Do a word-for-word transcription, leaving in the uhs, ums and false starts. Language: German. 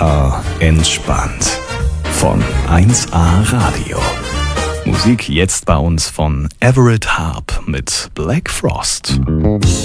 A entspannt. Von eins A Radio. Musik jetzt bei uns von Everett Harp mit Black Frost.